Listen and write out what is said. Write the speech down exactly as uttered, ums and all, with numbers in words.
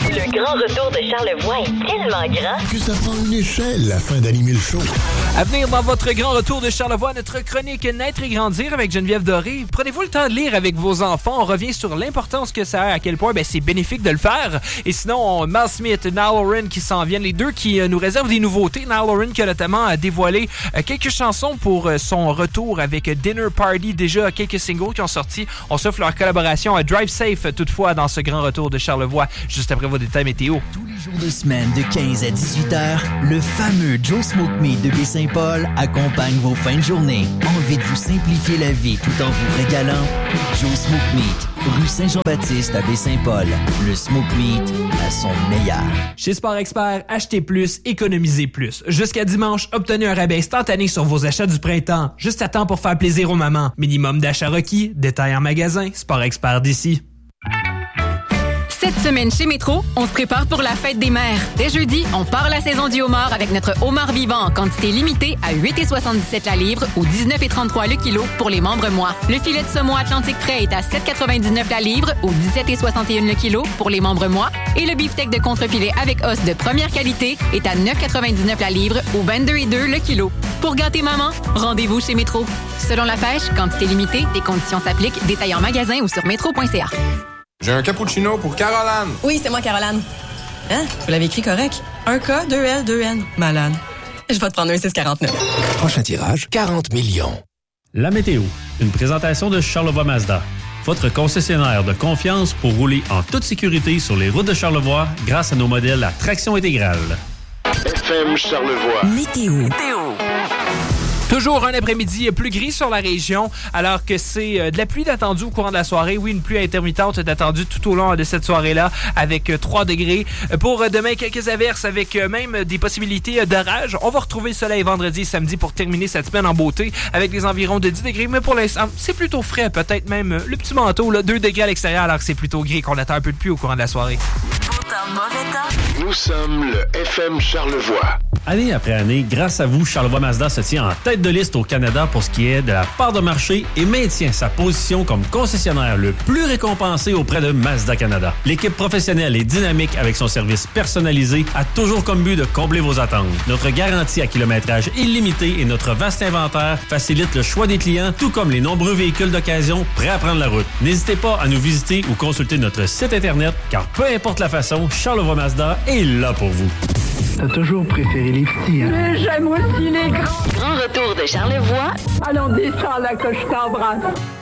Le grand retour de Charlevoix est tellement grand que ça prend une échelle afin d'animer le show. À venir dans votre grand retour de Charlevoix, notre chronique Naître et grandir avec Geneviève Doré. Prenez-vous le temps de lire avec vos enfants. On revient sur l'importance que ça a, à quel point ben, c'est bénéfique de le faire. Et sinon, on, Mal Smith et Niall Horan qui s'en viennent, les deux qui euh, nous réservent des nouveautés. Niall Horan qui a notamment euh, dévoilé euh, quelques chansons pour euh, son retour avec Dinner Party. Déjà, quelques singles qui ont sorti. On s'offre leur collaboration à Drive Safe, toutefois, dans ce grand retour de Charlevoix, juste après vos détails météo. Tous les jours de semaine, de quinze à dix-huit heures, le fameux Joe Smoke Meat de Baie-Saint-Paul accompagne vos fins de journée. Envie de vous simplifier la vie tout en vous régalant? Joe Smoke Meat, rue Saint-Jean-Baptiste à Baie-Saint-Paul. Le Smoke Meat à son meilleur. Chez Sport Expert, achetez plus, économisez plus. Jusqu'à dimanche, obtenez un rabais instantané sur vos achats du printemps. Juste à temps pour faire plaisir aux mamans. Minimum d'achat requis, détail en magasin, Sport Expert d'ici. Cette semaine chez Métro, on se prépare pour la fête des mères. Dès jeudi, on part la saison du homard avec notre homard vivant en quantité limitée à huit virgule soixante-dix-sept la livre ou dix-neuf virgule trente-trois le kilo pour les membres mois. Le filet de saumon Atlantique frais est à sept virgule quatre-vingt-dix-neuf la livre ou dix-sept virgule soixante et un le kilo pour les membres mois. Et le beefsteak de contre-filet avec os de première qualité est à neuf virgule quatre-vingt-dix-neuf la livre ou vingt-deux virgule deux le kilo. Pour gâter maman, rendez-vous chez Métro. Selon la pêche, quantité limitée, des conditions s'appliquent, détail en magasin ou sur métro point c a. J'ai un cappuccino pour Caroline. Oui, c'est moi, Caroline. Hein? Vous l'avez écrit correct. Un K, deux L, deux N. Malade. Je vais te prendre un six quarante-neuf. Prochain tirage, quarante millions. La météo. Une présentation de Charlevoix Mazda. Votre concessionnaire de confiance pour rouler en toute sécurité sur les routes de Charlevoix grâce à nos modèles à traction intégrale. F M Charlevoix. Météo. Météo. Toujours un après-midi plus gris sur la région, alors que c'est de la pluie d'attendue au courant de la soirée. Oui, une pluie intermittente d'attendue tout au long de cette soirée-là, avec trois degrés. Pour demain, quelques averses avec même des possibilités d'orage. On va retrouver le soleil vendredi et samedi pour terminer cette semaine en beauté, avec des environs de dix degrés. Mais pour l'instant, c'est plutôt frais. Peut-être même le petit manteau, là, deux degrés à l'extérieur, alors que c'est plutôt gris, qu'on attend un peu de pluie au courant de la soirée. Nous sommes le F M Charlevoix. Année après année, grâce à vous, Charlevoix Mazda se tient en tête de liste au Canada pour ce qui est de la part de marché et maintient sa position comme concessionnaire le plus récompensé auprès de Mazda Canada. L'équipe professionnelle et dynamique avec son service personnalisé a toujours comme but de combler vos attentes. Notre garantie à kilométrage illimité et notre vaste inventaire facilitent le choix des clients, tout comme les nombreux véhicules d'occasion prêts à prendre la route. N'hésitez pas à nous visiter ou consulter notre site Internet, car peu importe la façon, Charlevoix Mazda est là pour vous. T'as toujours préféré les petits, hein? Mais j'aime aussi les grands. Grand retour de Charlevoix. Allons, descends là que je t'embrasse.